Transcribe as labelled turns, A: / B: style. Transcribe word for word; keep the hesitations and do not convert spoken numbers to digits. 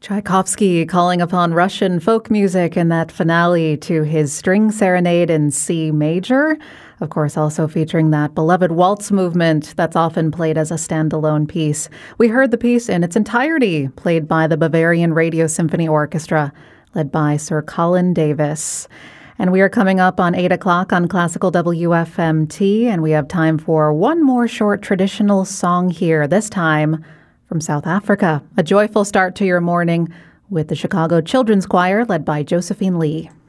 A: Tchaikovsky calling upon Russian folk music in that finale to his String Serenade in C major. Of course, also featuring that beloved waltz movement that's often played as a standalone piece. We heard the piece in its entirety, played by the Bavarian Radio Symphony Orchestra, led by Sir Colin Davis. And we are coming up on eight o'clock on Classical W F M T, and we have time for one more short traditional song here, this time from South Africa. A joyful start to your morning with the Chicago Children's Choir led by Josephine Lee.